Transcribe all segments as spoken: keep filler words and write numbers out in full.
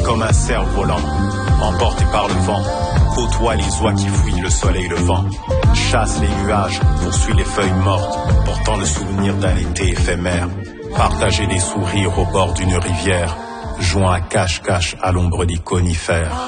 comme un cerf-volant, emporté par le vent, côtoie les oies qui fuient le soleil levant, chasse les nuages, poursuit les feuilles mortes, portant le souvenir d'un été éphémère, partager des sourires au bord d'une rivière, jouant à cache-cache à l'ombre des conifères.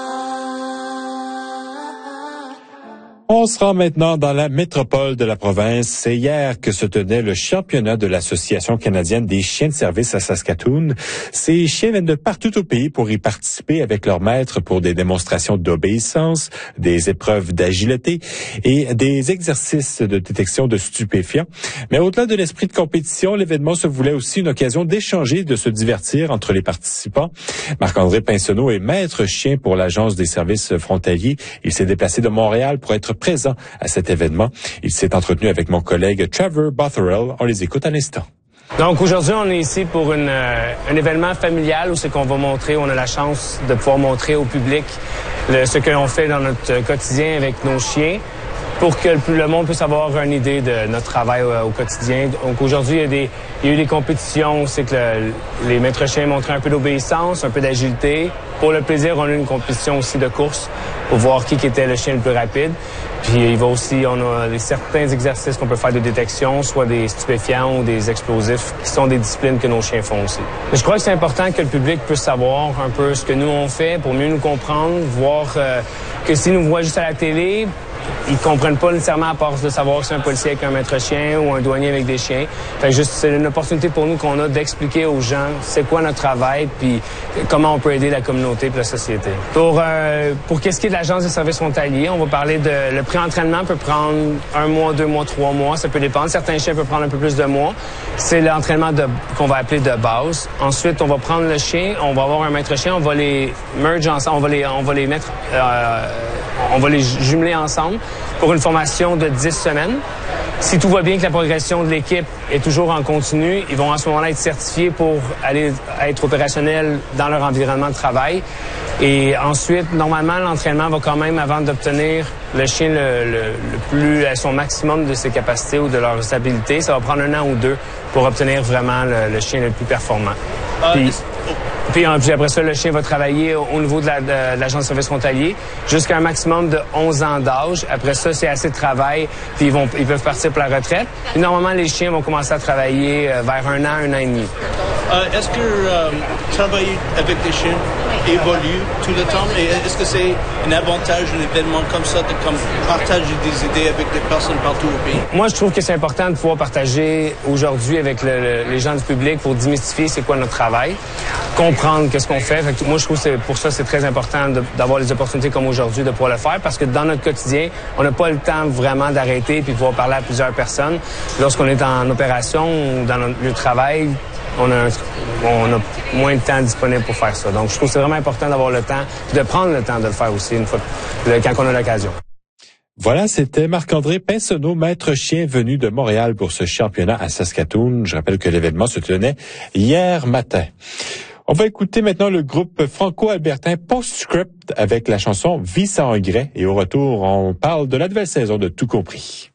On se rend maintenant dans la métropole de la province. C'est hier que se tenait le championnat de l'Association canadienne des chiens de service à Saskatoon. Ces chiens viennent de partout au pays pour y participer avec leurs maîtres pour des démonstrations d'obéissance, des épreuves d'agilité et des exercices de détection de stupéfiants. Mais au-delà de l'esprit de compétition, l'événement se voulait aussi une occasion d'échanger et de se divertir entre les participants. Marc-André Pinsonneau est maître chien pour l'Agence des services frontaliers. Il s'est déplacé de Montréal pour être présent à cet événement. Il s'est entretenu avec mon collègue Trevor Botherell. On les écoute à l'instant. Donc aujourd'hui, on est ici pour une, euh, un événement familial où c'est qu'on va montrer, on a la chance de pouvoir montrer au public le, ce que l'on fait dans notre quotidien avec nos chiens pour que le, le monde puisse avoir une idée de notre travail au, au quotidien. Donc aujourd'hui, il y a, des, il y a eu des compétitions, c'est que le, les maîtres chiens montraient un peu d'obéissance, un peu d'agilité. Pour le plaisir, on a eu une compétition aussi de course pour voir qui était le chien le plus rapide. Puis il va aussi, on a des, certains exercices qu'on peut faire de détection, soit des stupéfiants ou des explosifs, qui sont des disciplines que nos chiens font aussi. Je crois que c'est important que le public puisse savoir un peu ce que nous on fait pour mieux nous comprendre, voir euh, que s'ils nous voient juste à la télé, ils comprennent pas nécessairement à part de savoir si c'est un policier avec un maître chien ou un douanier avec des chiens. Fait que juste, c'est une opportunité pour nous qu'on a d'expliquer aux gens c'est quoi notre travail puis comment on peut aider la communauté et la société. Pour euh, pour qu'est-ce qui est de l'Agence des services frontaliers, on va parler de le pré-entraînement peut prendre un mois, deux mois, trois mois, ça peut dépendre. Certains chiens peuvent prendre un peu plus de mois. C'est l'entraînement de qu'on va appeler de base. Ensuite, on va prendre le chien, on va avoir un maître chien, on va les merge ensemble, on va les on va les mettre euh, on va les jumeler ensemble pour une formation de dix semaines. Si tout va bien, que la progression de l'équipe est toujours en continu, ils vont à ce moment-là être certifiés pour aller être opérationnels dans leur environnement de travail. Et ensuite, normalement, l'entraînement va quand même, avant d'obtenir le chien le, le, le plus à son maximum de ses capacités ou de leurs habiletés, ça va prendre un an ou deux pour obtenir vraiment le, le chien le plus performant. Puis, Puis, puis après ça, le chien va travailler au, au niveau de, la, de, de l'Agence de services frontaliers jusqu'à un maximum de onze ans d'âge. Après ça, c'est assez de travail, puis ils, vont, ils peuvent partir pour la retraite. Puis normalement, les chiens vont commencer à travailler euh, vers un an, un an et demi. Euh, est-ce que euh, travailler avec des chiens évolue tout le temps? Et est-ce que c'est un avantage, un événement comme ça, de comme, partager des idées avec des personnes partout au pays? Moi, je trouve que c'est important de pouvoir partager aujourd'hui avec le, le, les gens du public pour démystifier c'est quoi notre travail, comprendre qu'est-ce qu'on fait. Fait que moi, je trouve que c'est, pour ça, c'est très important de, d'avoir les opportunités comme aujourd'hui de pouvoir le faire parce que dans notre quotidien, on n'a pas le temps vraiment d'arrêter puis de pouvoir parler à plusieurs personnes. Lorsqu'on est en opération ou dans notre lieu de travail, on a, un, on a moins de temps disponible pour faire ça. Donc, je trouve que c'est vraiment important d'avoir le temps et de prendre le temps de le faire aussi une fois, quand on a l'occasion. Voilà, c'était Marc-André Pinsonneau, maître chien venu de Montréal pour ce championnat à Saskatoon. Je rappelle que l'événement se tenait hier matin. On va écouter maintenant le groupe franco-albertain Postscript avec la chanson « Vie sans regret » et au retour, on parle de la nouvelle saison de Tout compris.